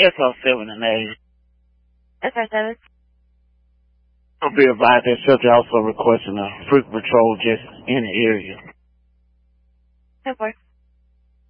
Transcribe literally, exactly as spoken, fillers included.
S R seven and eight. S R seven. I'll be advised that subject also requesting a frequent patrol just in the area. ten four.